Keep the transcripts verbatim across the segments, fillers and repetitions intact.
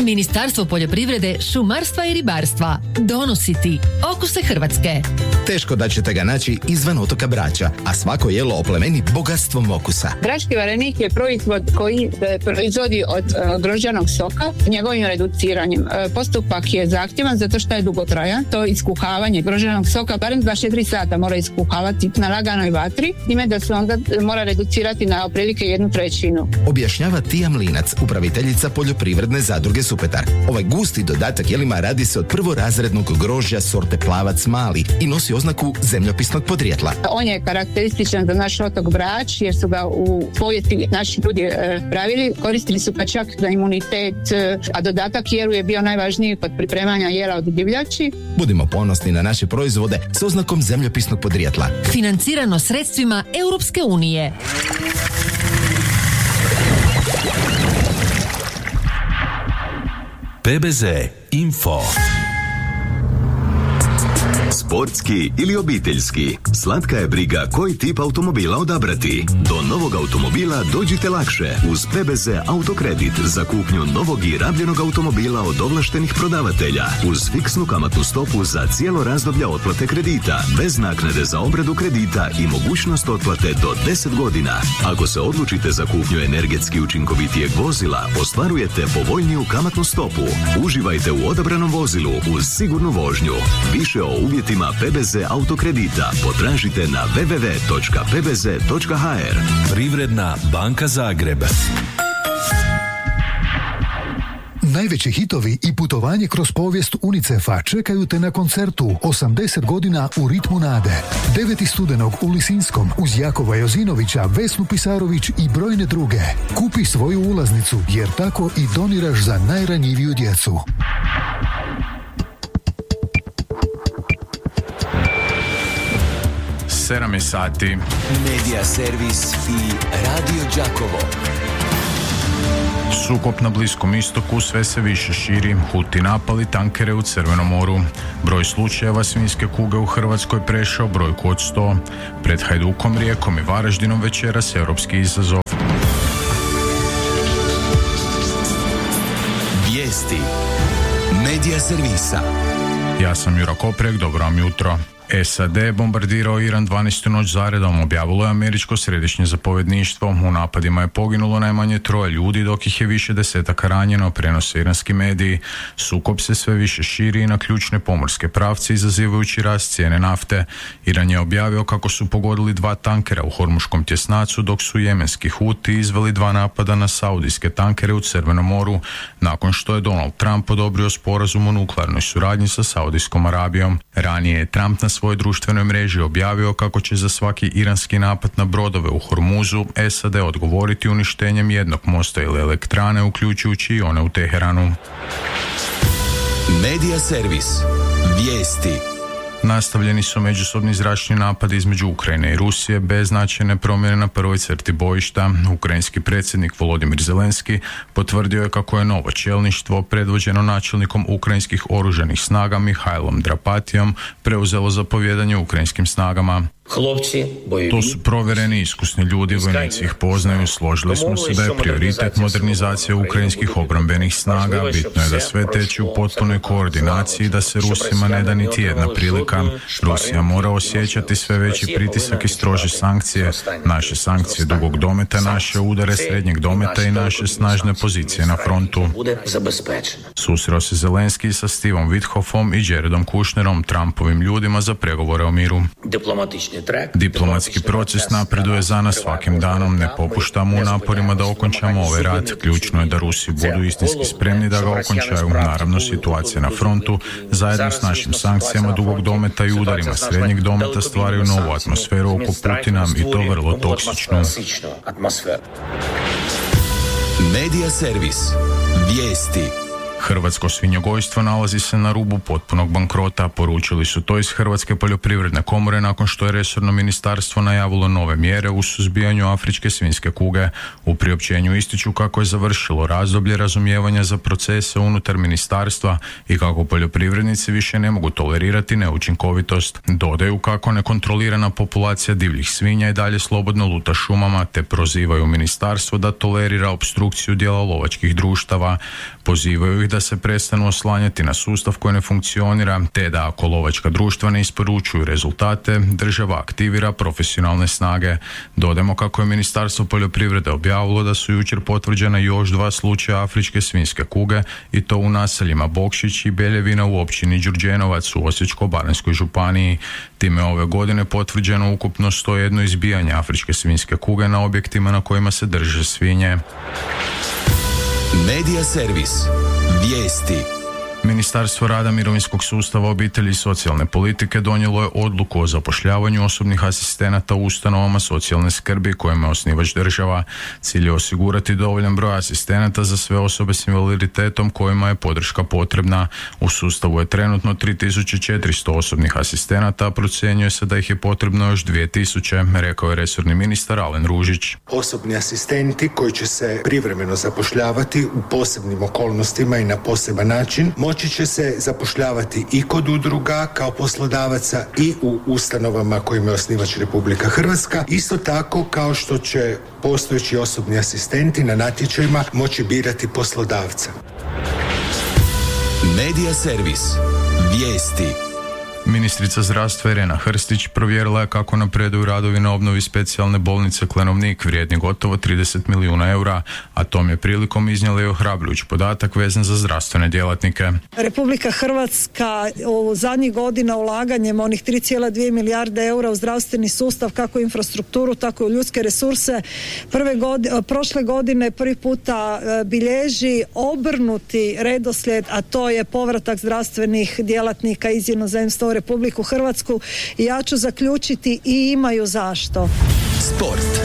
Ministarstvo poljoprivrede, šumarstva i ribarstva donosi ti Okuse Hrvatske. Teško da ćete ga naći izvan otoka Brača, a svako jelo oplemeni bogatstvom okusa. Brački varenik je proizvod koji se proizvodi od uh, grožđanog soka njegovim reduciranjem. Uh, postupak je zahtjevan zato što je dugotrajan. To iskuhavanje grožđanog soka barem dvadeset četiri sata mora iskuhavati na laganoj vatri, time da se onda mora reducirati na otprilike jednu trećinu. Objašnjava Tija Mlinac, upraviteljica poljoprivredne zadruge Supetar. Ovaj gusti dodatak jelima radi se od prvorazrednog grožđa sorte Plavac mali i nosi oznaku zemljopisnog podrijetla. On je karakterističan za naš otok Brač jer su ga u povijesti naši ljudi e, pravili. Koristili su ga čak za imunitet, e, a dodatak jelu je bio najvažniji kod pripremanja jela od divljači. Budimo ponosni na naše proizvode s oznakom zemljopisnog podrijetla. Financirano sredstvima Europske unije. P B Z Info. Sportski ili obiteljski, slatka je briga koji tip automobila odabrati. Do novog automobila dođite lakše uz P B Z Autokredit za kupnju novog i rabljenog automobila od ovlaštenih prodavatelja uz fiksnu kamatnu stopu za cijelo razdoblje otplate kredita, bez naknade za obradu kredita i mogućnost otplate do deset godina. Ako se odlučite za kupnju energetski učinkovitijeg vozila, ostvarujete povoljniju kamatnu stopu. Uživajte u odabranom vozilu uz sigurnu vožnju. Više o uvjetima P B Z Autokredita potražite na w w w točka p b z točka h r. Privredna banka Zagreb. Najveći hitovi i putovanje kroz povijest UNICEF-a čekaju te na koncertu osamdeset godina u ritmu nade. deveti studenog u Lisinskom uz Jakova Jozinovića, Vesnu Pisarović i brojne druge. Kupi svoju ulaznicu jer tako i doniraš za najranjiviju djecu. sedam je sati. Medija servis i Radio Đakovo. Sukob na Bliskom istoku sve se više širi. Huti napali tankere u Crvenom moru. Broj slučajeva svinjske kuge u Hrvatskoj prešao brojku od sto. Pred Hajdukom, Rijekom i Varaždinom večeras europski izazov. Vijesti. Medija servisa. Ja sam Jura Koprek, dobro vam jutro. S A D bombardirao Iran dvanaestu noć zaredom, objavilo je američko središnje zapovjedništvo. U napadima je poginulo najmanje troje ljudi, dok ih je više desetaka ranjeno, prenose iranski mediji. Sukob se sve više širi i na ključne pomorske pravce, izazivajući rast cijene nafte. Iran je objavio kako su pogodili dva tankera u Hormuškom tjesnacu, dok su jemenski Huti izveli dva napada na saudijske tankere u Crvenom moru, nakon što je Donald Trump odobrio sporazum o nuklearnoj suradnji sa Saudijskom Arabijom. Ranije je Trump na svojoj društvenoj mreži objavio kako će za svaki iranski napad na brodove u Hormuzu S A D odgovoriti uništenjem jednog mosta ili elektrane, uključujući i one u Teheranu. Medija servis. Vijesti. Nastavljeni su međusobni zračni napadi između Ukrajine i Rusije bez značajne promjene na prvoj crti bojišta. Ukrajinski predsjednik Volodimir Zelenski potvrdio je kako je novo čelništvo predvođeno načelnikom ukrajinskih oružanih snaga Mihajlom Drapatijom preuzelo zapovijedanje ukrajinskim snagama. To su provjereni iskusni ljudi, vojnici ih poznaju, složili smo se da je prioritet modernizacija ukrajinskih obrambenih snaga, bitno je da sve teče u potpunoj koordinaciji, da se Rusima ne da niti jedna prilika. Rusija mora osjećati sve veći pritisak i strože sankcije, naše sankcije dugog dometa, naše udare srednjeg dometa i naše snažne pozicije na frontu. Susreo se Zelenski sa Stevom Withoffom i Jaredom Kushnerom, Trumpovim ljudima za pregovore o miru. Diplomatski proces napreduje za nas svakim danom, ne popuštamo u naporima da okončamo ovaj rat. Ključno je da Rusi budu istinski spremni da ga okončaju. Naravno, situacija na frontu zajedno s našim sankcijama dugog dometa i udarima srednjeg dometa stvaraju novu atmosferu oko Putina i to vrlo toksičnu. Medija servis. Vijesti. Hrvatsko svinjogojstvo nalazi se na rubu potpunog bankrota, poručili su to iz Hrvatske poljoprivredne komore nakon što je resorno ministarstvo najavilo nove mjere u suzbijanju afričke svinjske kuge. U priopćenju ističu kako je završilo razdoblje razumijevanja za procese unutar ministarstva i kako poljoprivrednici više ne mogu tolerirati neučinkovitost. Dodaju kako nekontrolirana populacija divljih svinja i dalje slobodno luta šumama, te prozivaju ministarstvo da tolerira opstrukciju dijela lovačkih društava. Pozivaju ih ih da se prestanu oslanjati na sustav koji ne funkcionira, te da ako lovačka društva ne isporučuju rezultate, država aktivira profesionalne snage. Dodajmo kako je Ministarstvo poljoprivrede objavilo da su jučer potvrđena još dva slučaja afričke svinjske kuge i to u naseljima Bokšić i Beljevina u općini Đurđenovac u Osječko-baranjskoj županiji. Time ove godine potvrđeno ukupno sto jedno izbijanje afričke svinjske kuge na objektima na kojima se drže svinje. Medija servis. Vijesti. Ministarstvo rada, mirovinskog sustava, obitelji i socijalne politike donijelo je odluku o zapošljavanju osobnih asistenata u ustanovama socijalne skrbi kojima je osnivač država. Cilj je osigurati dovoljan broj asistenata za sve osobe s invaliditetom kojima je podrška potrebna. U sustavu je trenutno tri tisuće četiristo osobnih asistenata, a procjenjuje se da ih je potrebno još dvije tisuće, rekao je resorni ministar Alen Ružić. Osobni asistenti koji će se privremeno zapošljavati u posebnim okolnostima i na poseban način moći će se zapošljavati i kod udruga kao poslodavaca i u ustanovama kojima je osnivač Republika Hrvatska, isto tako kao što će postojeći osobni asistenti na natječajima moći birati poslodavca. Medija servis. Vijesti. Ministrica zdravstva Irena Hrstić provjerila je kako napreduju radovi na obnovi specijalne bolnice Klenovnik vrijedni gotovo trideset milijuna eura, a tom je prilikom iznijela i ohrabrujući podatak vezan za zdravstvene djelatnike. Republika Hrvatska u zadnjih godina ulaganjem onih tri zarez dvije milijarde eura u zdravstveni sustav, kako u infrastrukturu, tako i u ljudske resurse, prve godine, prošle godine prvi puta bilježi obrnuti redoslijed, a to je povratak zdravstvenih djelatnika iz inozemstva u Republiku Hrvatsku i ja ću zaključiti i imaju zašto. Sport.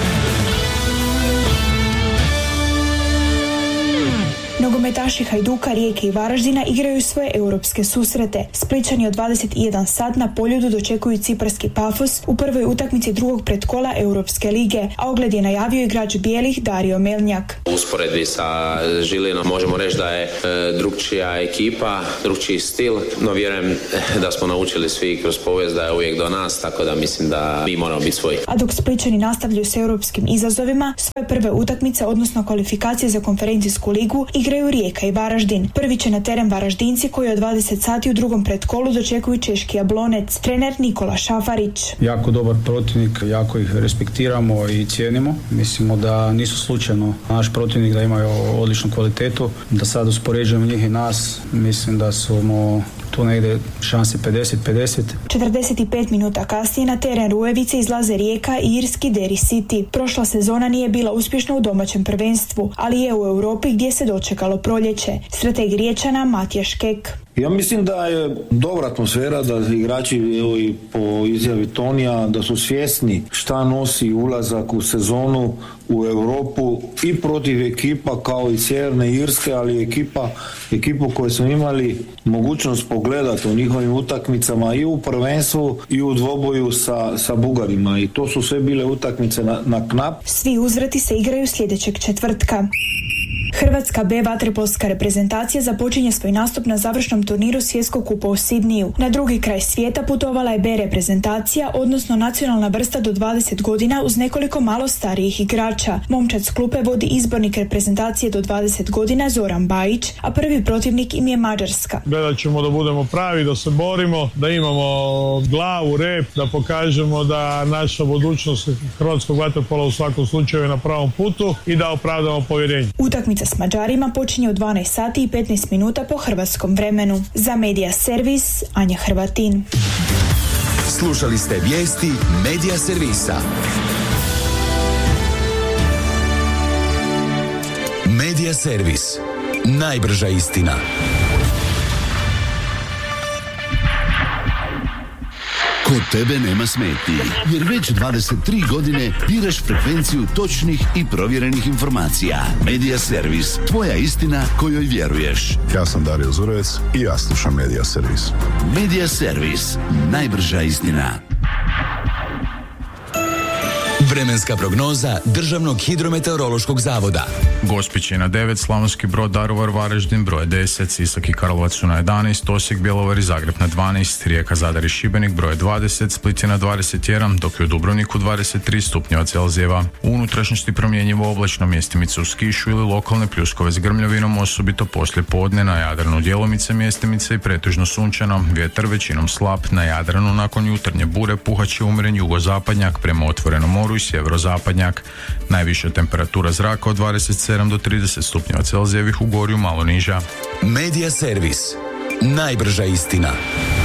Nogometaši Hajduka, Rijeke i Varaždina igraju svoje europske susrete. Splićani od dvadeset jedan sat na Poljudu dočekuju ciparski Pafos u prvoj utakmici drugog pretkola Europske lige, a ogled je najavio igrač bijelih Dario Melnjak. U usporedbi sa Žilinom možemo reći da je e, drugčija ekipa, drugčiji stil, no vjerujem da smo naučili svi kroz povijest da je uvijek do nas, tako da mislim da mi moramo biti svoji. A dok Splićani nastavljaju s europskim izazovima, svoje prve utakmice, odnosno kvalifikacije za konferencijsku ligu, igraju Rijeka i Varaždin. Prvi će na teren Varaždinci koji od dvadeset sati u drugom pretkolu dočekuju češki Jablonec. Trener Nikola Šafarić. Jako dobar protivnik, jako ih respektiramo i cijenimo. Mislimo da nisu slučajno naš protivnik, da imaju odličnu kvalitetu. Da sad uspoređujemo njih i nas, mislim da smo tu negdje šanse pedeset pedeset. četrdeset pet minuta kasnije na teren Rujevice izlaze Rijeka i irski Derry City. Prošla sezona nije bila uspješna u domaćem prvenstvu, ali je u Europi gdje se dočekalo proljeće. Strateg Riječana Matija Škek. Ja mislim da je dobra atmosfera, da igrači, evo i po izjavi Tonija, da su svjesni šta nosi ulazak u sezonu u Europu i protiv ekipa kao i Sjeverne Irske, ali ekipa, ekipu koju smo imali mogućnost pogledati u njihovim utakmicama i u prvenstvu i u dvoboju sa, sa Bugarima, i to su sve bile utakmice na, na knap. Svi uzvrati se igraju sljedećeg četvrtka. Hrvatska B vaterpolska reprezentacija započinje svoj nastup na završnom turniru Svjetskog kupa u Sidniju. Na drugi kraj svijeta putovala je B reprezentacija, odnosno nacionalna vrsta do dvadeset godina uz nekoliko malo starijih igrača. Momčad s klupe vodi izbornik reprezentacije do dvadeset godina Zoran Bajić, a prvi protivnik im je Mađarska. Gledat ćemo da budemo pravi, da se borimo, da imamo glavu, rep, da pokažemo da naša budućnost hrvatskog vaterpola u svakom slučaju je na pravom putu i da opravdamo povjerenje. Utakmica s Mađarima počinje u dvanaest sati i petnaest minuta po hrvatskom vremenu. Za Medija servis, Anja Hrvatin. Slušali ste vijesti Medija servisa. Medija servis. Najbrža istina. Kod tebe nema smetnji, jer već dvadeset tri godine biraš frekvenciju točnih i provjerenih informacija. Medija servis, tvoja istina kojoj vjeruješ. Ja sam Dario Zurovec i ja slušam Medija servis. Medija servis, najbrža istina. Vremenska prognoza Državnog hidrometeorološkog zavoda. Gospić je na devet, Slavonski Brod, Daruvar, Varaždin broj deset, Sisak i Karlovac su na jedanaest, Osijek, Bjelovar i Zagreb na dvanaest, Rijeka, Zadar i Šibenik broj dvadeset, Split je na dvadeset jedan, dok je u Dubrovniku dvadeset tri stupnjeva Celzijeva. U unutrašnjosti promjenjivo oblačno, mjestimice uz kišu ili lokalne pljuskove s grmljavinom, osobito poslije podne na Jadranu djelomice mjestimice i pretežno sunčano, vjetar većinom slab, na Jadranu nakon jutarnje bure puhat će umjeren jugozapadnjak prema otvorenom moru i sjeverozapadnjak. Najviša temperatura zraka od dvadeset sedam do trideset stupnjeva Celzijevih, u Gorju malo niža. Medija servis. Najbrža istina.